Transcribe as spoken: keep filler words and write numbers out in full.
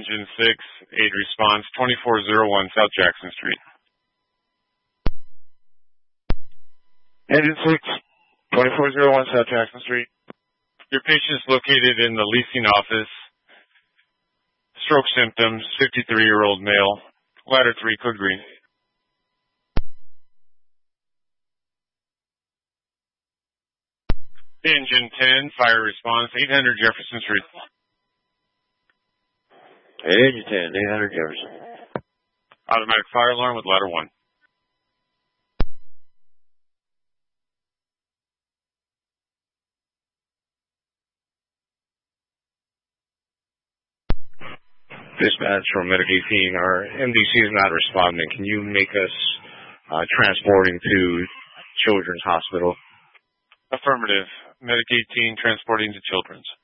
Engine six, aid response, twenty-four oh one South Jackson Street. Engine six, twenty-four oh one South Jackson Street. Your patient is located in the leasing office. Stroke symptoms, fifty-three-year-old male. Ladder three, Cook Green. Engine ten, fire response, eight hundred Jefferson Street. Engine ten, eight hundred Jefferson. Automatic fire alarm with ladder one. Dispatch from Medic eighteen, our M D C is not responding. Can you make us uh, transporting to Children's Hospital? Affirmative. Medic eighteen transporting to Children's.